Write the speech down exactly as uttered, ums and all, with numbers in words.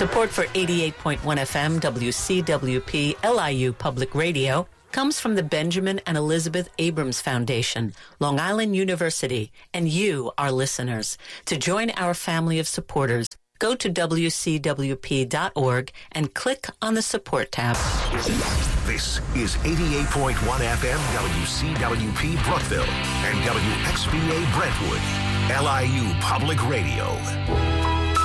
Support for eighty-eight point one F M W C W P L I U Public Radio comes from the Benjamin and Elizabeth Abrams Foundation, Long Island University, and you, our listeners. To join our family of supporters, go to W C W P dot org and click on the support tab. This is eighty-eight point one F M W C W P Brookville and W X V A Brentwood, L I U Public Radio.